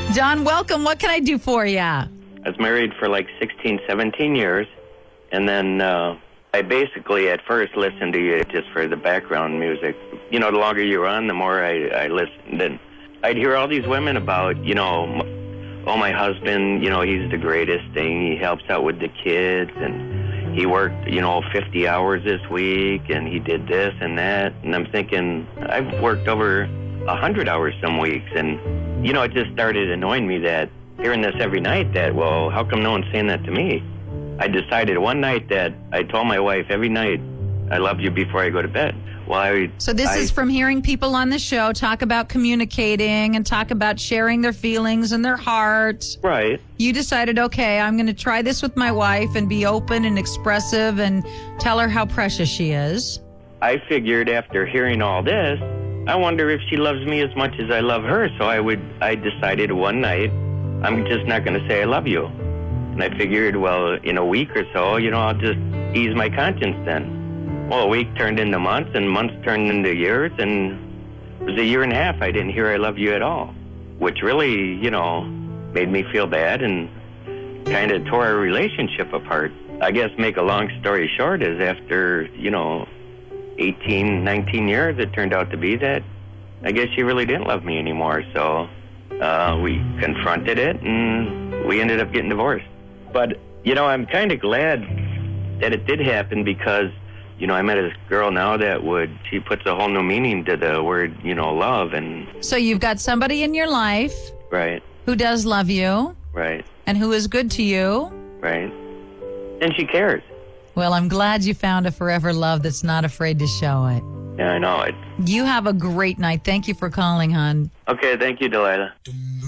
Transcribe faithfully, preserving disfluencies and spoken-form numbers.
Don, welcome. What can I do for you? I was married for like sixteen, seventeen years, and then uh, I basically at first listened to you just for the background music. You know, the longer you were on, the more I, I listened. And I'd hear all these women about, you know, oh, my husband, you know, he's the greatest thing. He helps out with the kids, and he worked, you know, fifty hours this week, and he did this and that. And I'm thinking, I've worked over one hundred hours some weeks, and, you know, it just started annoying me that hearing this every night that, well, how come no one's saying that to me? I decided one night that I told my wife every night, I love you before I go to bed. Well, I, so this I, is from hearing people on the show talk about communicating and talk about sharing their feelings and their heart. Right. You decided, okay, I'm going to try this with my wife and be open and expressive and tell her how precious she is. I figured after hearing all this, I wonder if she loves me as much as I love her. So I would. I decided one night, I'm just not going to say I love you. And I figured, well, in a week or so, you know, I'll just ease my conscience then. Well, a week turned into months, and months turned into years, and it was a year and a half I didn't hear I love you at all, which really, you know, made me feel bad and kind of tore our relationship apart. I guess make a long story short is after, you know, eighteen, nineteen years, it turned out to be that I guess she really didn't love me anymore. So uh, we confronted it, and we ended up getting divorced. But, you know, I'm kind of glad that it did happen because, you know, I met this girl now that would, she puts a whole new meaning to the word, you know, love. And so you've got somebody in your life. Right. Who does love you. Right. And who is good to you. Right. And she cares. Well, I'm glad you found a forever love that's not afraid to show it. Yeah, I know it. You have a great night. Thank you for calling, hon. Okay, thank you, Delilah.